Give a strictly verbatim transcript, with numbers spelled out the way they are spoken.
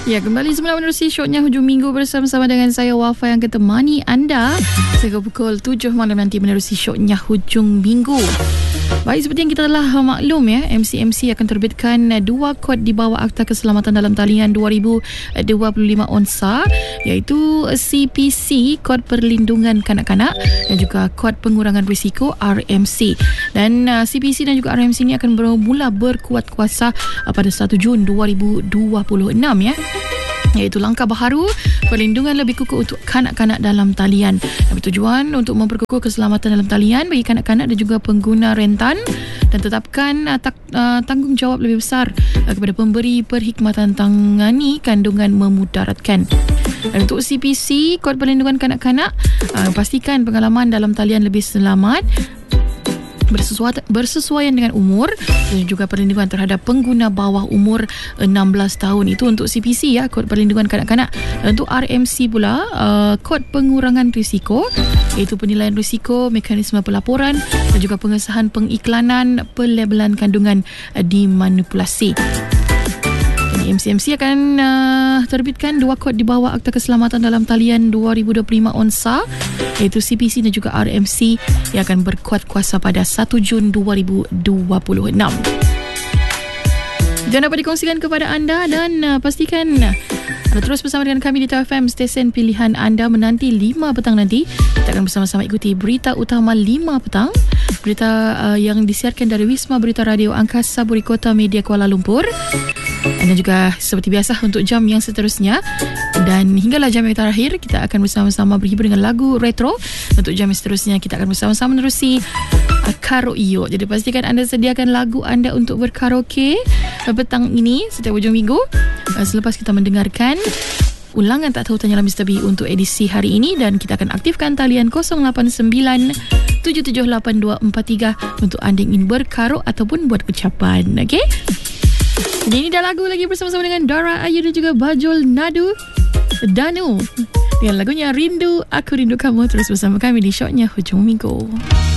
Ya, kembali semula menerusi shownya Hujung Minggu bersama-sama dengan saya Wafa yang ketemani anda sehingga pukul tujuh malam nanti menerusi shownya Hujung Minggu. Baik, seperti yang kita telah maklum ya, M C M C akan terbitkan dua kod di bawah Akta Keselamatan Dalam Talian dua ribu dua puluh lima O N S A, iaitu C P C, Kod Perlindungan Kanak-Kanak, dan juga Kod Pengurangan Risiko R M C. Dan uh, C P C dan juga R M C ini akan bermula berkuat kuasa uh, pada satu Jun dua ribu dua puluh enam ya, iaitu langkah baharu perlindungan lebih kukuh untuk kanak-kanak dalam talian yang bertujuan untuk memperkukuh keselamatan dalam talian bagi kanak-kanak dan juga pengguna rentan, dan tetapkan uh, tak, uh, tanggungjawab lebih besar uh, kepada pemberi perkhidmatan tangani kandungan memudaratkan. Dan untuk C P C, Kod Perlindungan Kanak-Kanak, uh, pastikan pengalaman dalam talian lebih selamat, Bersesuaian, bersesuaian dengan umur, dan juga perlindungan terhadap pengguna bawah umur enam belas tahun. Itu untuk C P C ya, Kod Perlindungan Kanak-Kanak. Dan untuk R M C pula, uh, Kod Pengurangan Risiko, iaitu penilaian risiko, mekanisme pelaporan dan juga pengesahan pengiklanan pelabelan kandungan uh, dimanipulasi. M C M C akan uh, terbitkan dua kod di bawah Akta Keselamatan Dalam Talian dua ribu dua puluh lima O N S A, iaitu C P C dan juga R M C, yang akan berkuat kuasa pada satu Jun dua ribu dua puluh enam. Jangan dapat dikongsikan kepada anda, dan uh, pastikan uh, anda terus bersama dengan kami di T F M, stesen pilihan anda. Menanti lima petang nanti kita akan bersama-sama ikuti berita utama lima petang, berita uh, yang disiarkan dari Wisma Berita Radio Angkasa Puri Kota Media Kuala Lumpur. Dan juga seperti biasa untuk jam yang seterusnya, dan hinggalah jam yang terakhir kita akan bersama-sama berhibur dengan lagu retro. Untuk jam yang seterusnya kita akan bersama-sama menerusi uh, karaoke. Jadi pastikan anda sediakan lagu anda untuk berkaraoke uh, petang ini setiap hujung minggu, uh, selepas kita mendengarkan ulangan Tak Tahu Tanyalah Mister B untuk edisi hari ini. Dan kita akan aktifkan talian kosong lapan sembilan tujuh tujuh lapan dua empat tiga untuk anda ingin berkaraoke ataupun buat ucapan. Okey, jadi ini dah lagu lagi bersama-sama dengan Dara Ayu dan juga Bajul Nadu Danu dengan lagunya Rindu Aku Rindu Kamu. Terus bersama kami di shownya Hujung Minggu.